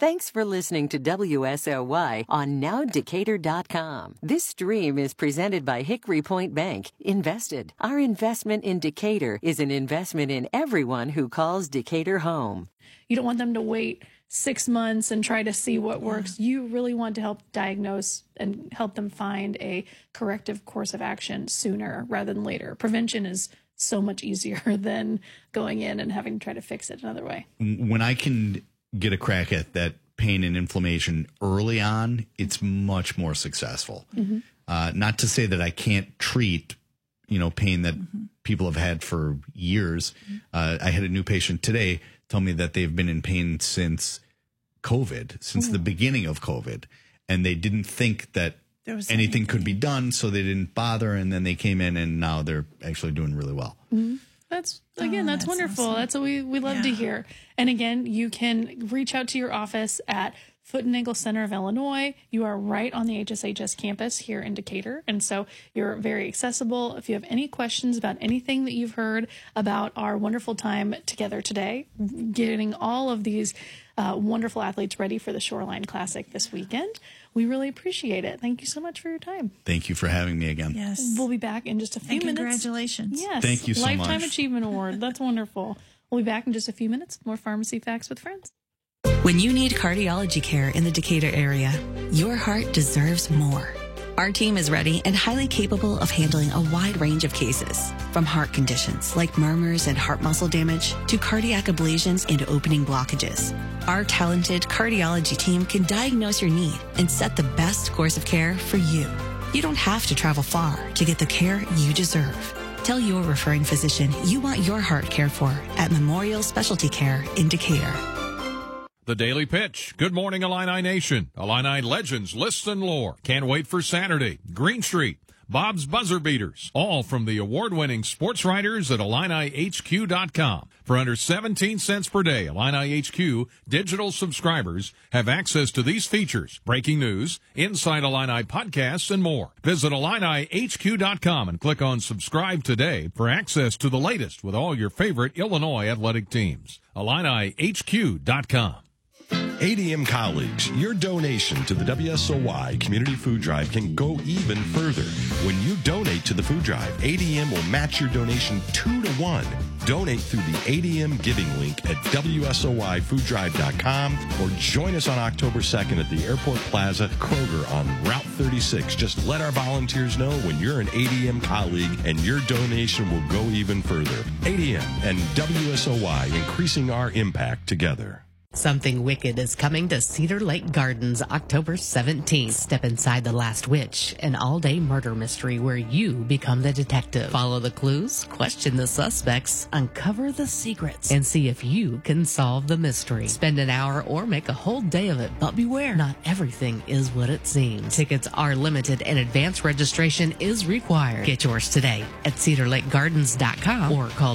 Thanks for listening to WSOY on NowDecatur.com. This stream is presented by Hickory Point Bank. Invested. Our investment in Decatur is an investment in everyone who calls Decatur home. You don't want them to wait 6 months and try to see what works. You really want to help diagnose and help them find a corrective course of action sooner rather than later. Prevention is so much easier than going in and having to try to fix it another way. When I can get a crack at that pain and inflammation early on, it's much more successful. Not to say that I can't treat, pain that people have had for years. I had a new patient today tell me that they've been in pain since COVID, since the beginning of COVID, and they didn't think that anything could be done, so they didn't bother, and then they came in, and now they're actually doing really well. That's wonderful. Awesome. That's what we love to hear. And again, you can reach out to your office at Foot and Ankle Center of Illinois. You are right on the HSHS campus here in Decatur, and so you're very accessible. If you have any questions about anything that you've heard about our wonderful time together today, getting all of these wonderful athletes ready for the Shoreline Classic this weekend, we really appreciate it. Thank you so much for your time. Thank you for having me again. Yes. We'll be back in just a few minutes. Congratulations. Yes. Thank you so much. Lifetime Achievement Award. That's wonderful. We'll be back in just a few minutes. More Pharmacy Facts with Friends. When you need cardiology care in the Decatur area, your heart deserves more. Our team is ready and highly capable of handling a wide range of cases, from heart conditions like murmurs and heart muscle damage to cardiac ablations and opening blockages. Our talented cardiology team can diagnose your need and set the best course of care for you. You don't have to travel far to get the care you deserve. Tell your referring physician you want your heart cared for at Memorial Specialty Care in Decatur. The Daily Pitch. Good morning, Illini Nation. Illini legends, lists, and lore. Can't wait for Saturday. Green Street. Bob's Buzzer Beaters. All from the award-winning sports writers at IlliniHQ.com. For under 17 cents per day, Illini HQ digital subscribers have access to these features, breaking news, Inside Illini podcasts, and more. Visit IlliniHQ.com and click on subscribe today for access to the latest with all your favorite Illinois athletic teams. IlliniHQ.com. ADM colleagues, your donation to the WSOY Community Food Drive can go even further. When you donate to the food drive, ADM will match your donation 2-to-1. Donate through the ADM giving link at WSOYFoodDrive.com or join us on October 2nd at the Airport Plaza, Kroger on Route 36. Just let our volunteers know when you're an ADM colleague and your donation will go even further. ADM and WSOY, increasing our impact together. Something wicked is coming to Cedar Lake Gardens October 17th. Step inside The Last Witch, an all-day murder mystery where you become the detective. Follow the clues, question the suspects, uncover the secrets, and see if you can solve the mystery. Spend an hour or make a whole day of it, but beware, not everything is what it seems. Tickets are limited and advance registration is required. Get yours today at CedarLakeGardens.com or call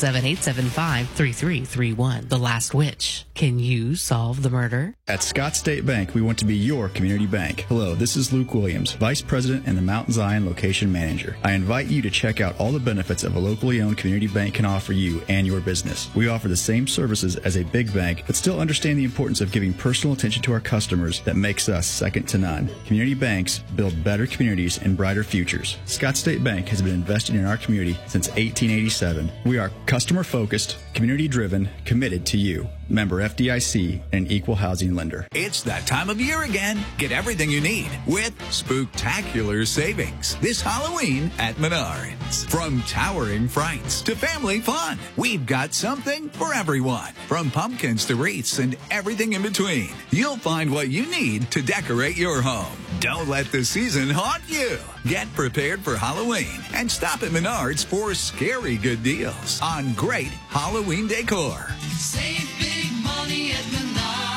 217-875-3331. The Last Witch. Can you solve the murder? At Scott State Bank, we want to be your community bank. Hello, this is Luke Williams, Vice President and the Mount Zion Location Manager. I invite you to check out all the benefits of a locally owned community bank can offer you and your business. We offer the same services as a big bank, but still understand the importance of giving personal attention to our customers that makes us second to none. Community banks build better communities and brighter futures. Scott State Bank has been investing in our community since 1887. We are customer-focused, community-driven, committed to you. Member FDIC and equal housing lender. It's that time of year again. Get everything you need with spooktacular savings this Halloween at Menards. From towering frights to family fun, we've got something for everyone. From pumpkins to wreaths and everything in between, you'll find what you need to decorate your home. Don't let the season haunt you. Get prepared for Halloween and stop at Menards for scary good deals on great Halloween decor. Save big money at Menards.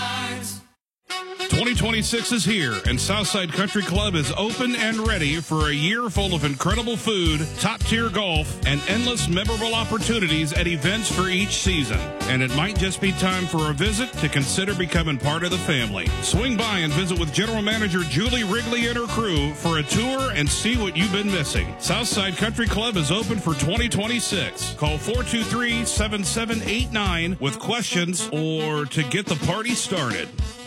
2026 is here, and Southside Country Club is open and ready for a year full of incredible food, top-tier golf, and endless memorable opportunities at events for each season. And it might just be time for a visit to consider becoming part of the family. Swing by and visit with General Manager Julie Wrigley and her crew for a tour and see what you've been missing. Southside Country Club is open for 2026. Call 423-7789 with questions or to get the party started.